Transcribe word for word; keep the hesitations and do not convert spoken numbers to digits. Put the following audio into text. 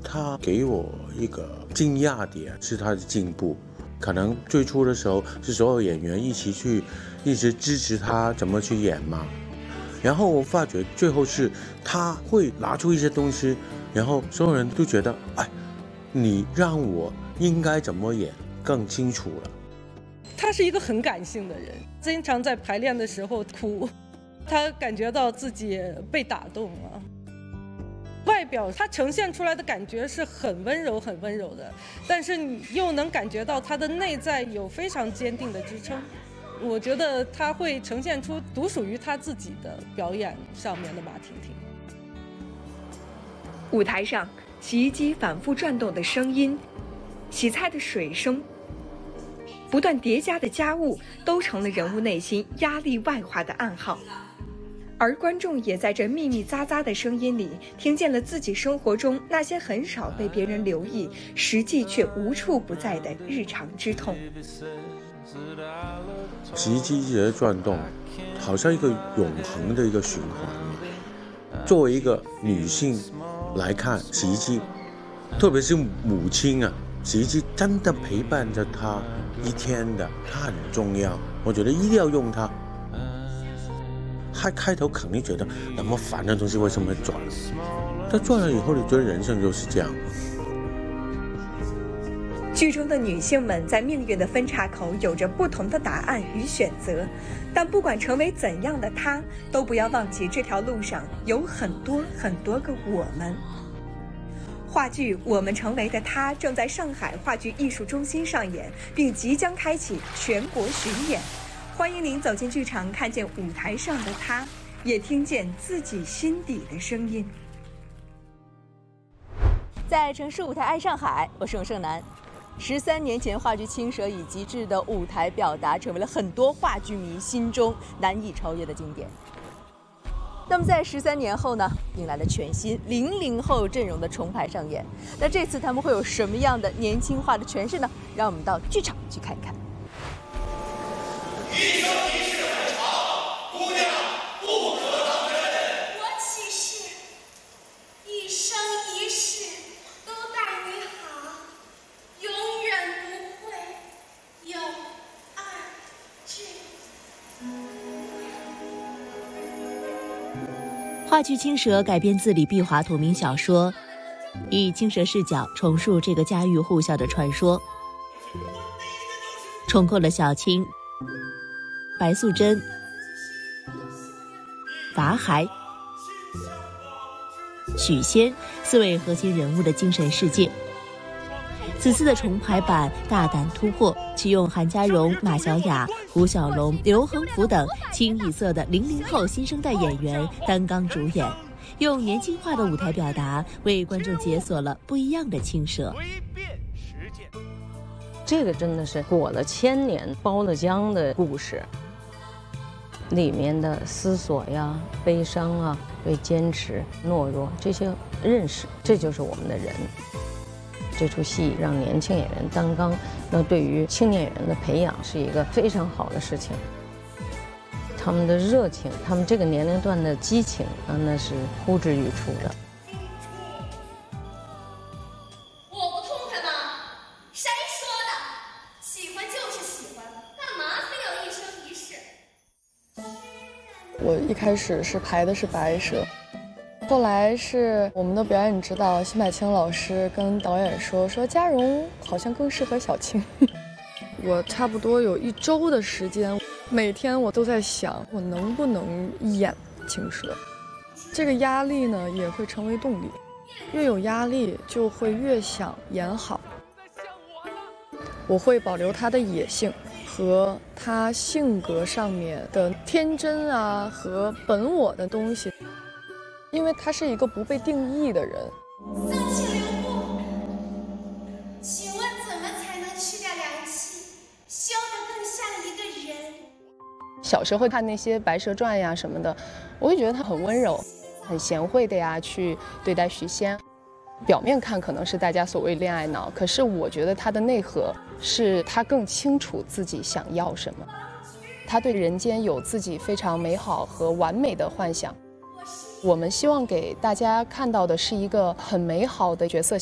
他给我一个惊讶点是他的进步。可能最初的时候是所有演员一起去一直支持他怎么去演嘛，然后我发觉最后是他会拿出一些东西，然后所有人都觉得，哎，你让我应该怎么演更清楚了。 他是一个很感性的人，经常在排练的时候哭，他感觉到自己被打动了。外表他呈现出来的感觉是很温柔很温柔的，但是你又能感觉到他的内在有非常坚定的支撑。我觉得他会呈现出独属于他自己的表演上面的马婷婷。 舞台上，洗衣机反复转动的声音，洗菜的水声，不断叠加的家务，都成了人物内心压力外化的暗号。而观众也在这密密匝匝的声音里，听见了自己生活中那些很少被别人留意，实际却无处不在的日常之痛。 洗衣机一直在转动，好像一个永恒的一个循环。作为一个女性来看，洗衣机，特别是母亲啊，洗衣机真的陪伴着她一天的，它很重要，我觉得一定要用它。他开头肯定觉得那么烦的东西为什么会转，但转了以后，你觉得人生就是这样。 剧中的女性们在命运的分岔口有着不同的答案与选择，但不管成为怎样的她，都不要忘记这条路上有很多很多个我们。话剧《我们成为的她》正在上海话剧艺术中心上演，并即将开启全国巡演。欢迎您走进剧场，看见舞台上的她，也听见自己心底的声音。 在城市舞台爱上海，我是永胜男。十三年前，话剧《青蛇》以极致的舞台表达，成为了很多话剧迷心中难以超越的经典。那么在十三年后呢，迎来了全新零零后阵容的重排上演。那这次他们会有什么样的年轻化的诠释呢？让我们到剧场去看一看。 一生一世很长，姑娘不可当真。 我起誓，一生一世都待你好，永远不会有二句。 话剧《青蛇》改编自李碧华同名小说，以青蛇视角重述这个家喻户晓的传说，重构了小青、白素贞、法海、许仙四位核心人物的精神世界。此次的重排版大胆突破，启用韩家荣、马小雅、胡小龙、刘恒福等清一色的零零后新生代演员担纲主演，用年轻化的舞台表达，为观众解锁了不一样的青蛇。 这个真的是裹了千年包了浆的故事，里面的思索呀、悲伤啊、对坚持、懦弱这些认识，这就是我们的人。这出戏让年轻演员担纲，那对于青年演员的培养是一个非常好的事情。他们的热情，他们这个年龄段的激情啊，那是呼之欲出的。 我不痛快吗？谁说的？喜欢就是喜欢，干嘛非要一生一世？ 我一开始是排的是白蛇。后来是我们的表演指导辛柏青老师跟导演说，说嘉荣好像更适合小青。我差不多有一周的时间，每天我都在想，我能不能演青蛇。这个压力呢，也会成为动力。越有压力，就会越想演好。我会保留他的野性和他性格上面的天真啊和本我的东西。因为他是一个不被定义的人。 丧气留步，请问怎么才能去掉凉气，修得更像一个人？ 小时候看那些《白蛇传》呀什么的，我会觉得他很温柔、很贤惠的呀去对待许仙。表面看可能是大家所谓恋爱脑，可是我觉得他的内核是他更清楚自己想要什么，他对人间有自己非常美好和完美的幻想。我们希望给大家看到的是一个很美好的角色。